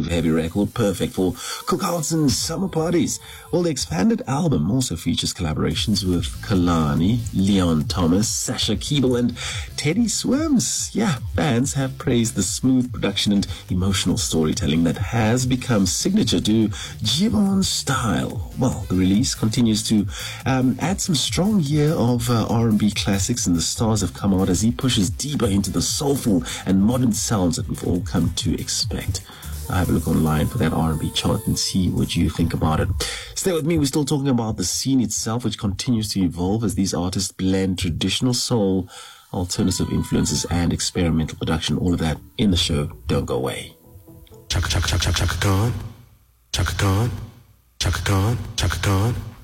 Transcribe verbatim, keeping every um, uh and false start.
smooth, heavy record, perfect for cookouts and summer parties. Well, the expanded album also features collaborations with Kalani, Leon Thomas, Sasha Keeble, and Teddy Swims. Yeah, fans have praised the smooth production and emotional storytelling that has become signature to Gibbon's style. Well, the release continues to um, add some strong year of uh, R and B classics, and the stars have come out as he pushes deeper into the soulful and modern sounds that we've all come to expect. I have a look online for that R and B chart and see what you think about it. Stay with me. We're still talking about the scene itself, which continues to evolve as these artists blend traditional soul, alternative influences, and experimental production. All of that in the show. Don't go away. Chaka Chaka Chaka Chaka Khan, Chaka Khan, Chaka Khan, Chaka Khan.